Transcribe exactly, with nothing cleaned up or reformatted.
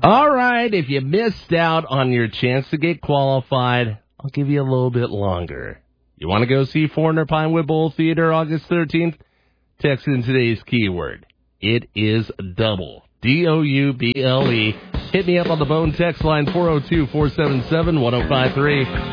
All right, if you missed out on your chance to get qualified, I'll give you a little bit longer. You want to go see Foreigner Pinewood Bowl Theater August thirteenth? Text in today's keyword. It is double. D O U B L E. Hit me up on the Bone text line four oh two, four seven seven, one oh five three.